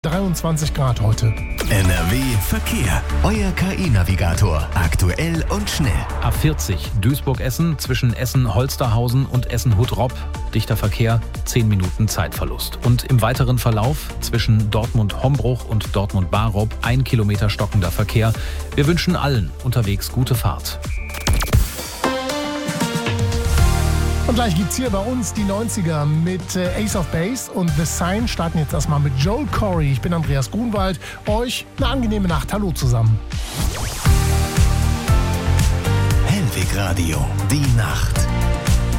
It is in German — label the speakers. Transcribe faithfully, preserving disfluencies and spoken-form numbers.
Speaker 1: dreiundzwanzig Grad heute.
Speaker 2: N R W Verkehr. Euer K I-Navigator. Aktuell und schnell.
Speaker 3: A vierzig Duisburg-Essen zwischen Essen-Holsterhausen und Essen-Huttrop. Dichter Verkehr, zehn Minuten Zeitverlust. Und im weiteren Verlauf zwischen Dortmund-Hombruch und Dortmund-Barup ein Kilometer stockender Verkehr. Wir wünschen allen unterwegs gute Fahrt.
Speaker 1: Und gleich gibt's hier bei uns die neunziger mit äh, Ace of Base und The Sign. Starten jetzt erstmal mit Joel Corey. Ich bin Andreas Grunwald. Euch eine angenehme Nacht. Hallo zusammen.
Speaker 2: Hellweg Radio. Die Nacht.